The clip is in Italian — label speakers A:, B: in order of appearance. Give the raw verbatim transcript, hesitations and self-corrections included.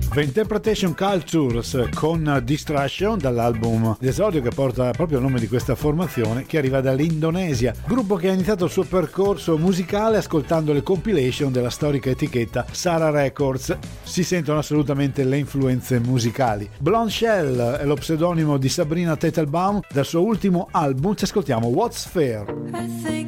A: The Interpretation Cultures con Distraction, dall'album d'esordio che porta proprio il nome di questa formazione, che arriva dall'Indonesia, gruppo che ha iniziato il suo percorso musicale ascoltando le compilation della storica etichetta Sarah Records. Si sentono assolutamente le influenze musicali. Blonde Shell è lo pseudonimo di Sabrina Teitelbaum. Dal suo ultimo album ci ascoltiamo What's Fair.
B: I think